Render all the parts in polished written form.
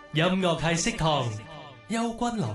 音樂係食堂，邱君龍。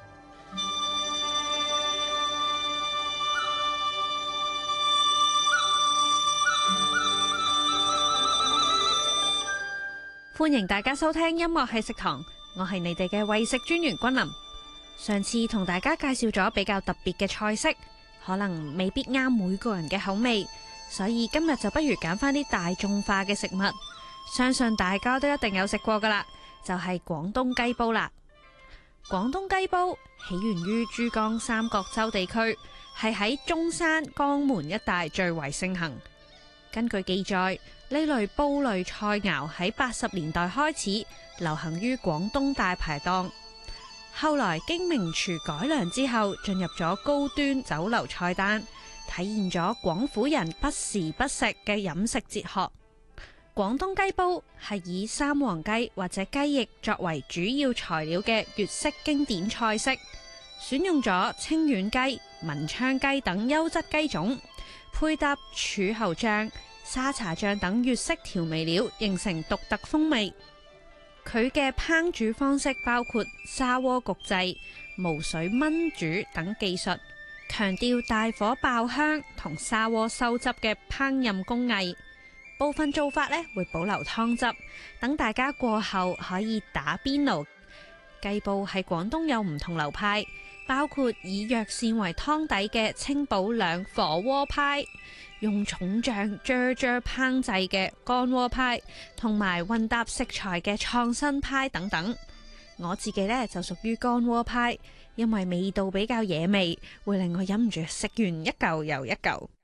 歡迎大家收聽音樂係食堂，我係你哋嘅餵食專員君琳。上次同大家介紹咗比較特別嘅菜式，可能未必啱每個人嘅口味，所以今日就不如揀返啲大眾化嘅食物，相信大家都一定有食過噶啦，就係廣東雞煲啦。廣東雞煲起源於珠江三角洲地區，係喺中山、江門一帶最為盛行。根據記載，呢類煲類菜肴喺80年代開始流行於廣東大排檔，後來經名廚改良之後，進入咗高端酒樓菜單，體現咗廣府人不時不食嘅飲食哲學。廣東雞煲係以三黃雞或者雞翼作為主要材料嘅粵式經典菜式，選用咗清遠雞、文昌雞等優質雞種，配搭柱侯醬、沙茶醬等粵式調味料，形成獨特風味。佢嘅烹煮方式包括砂鍋焗製、無水燜煮等技術，強調大火爆香同砂鍋收汁嘅烹飪工藝。部分做法呢會保留湯汁，等大家過後可以打邊爐。雞煲喺廣東有唔同流派，包括以藥膳為湯底嘅清補涼火鍋派，用重醬啫啫烹製嘅乾鍋派，同埋混搭食材嘅創新派等等。我自己呢就屬於乾鍋派，因為味道比較惹味，會令我忍唔住食完一嚿又一嚿。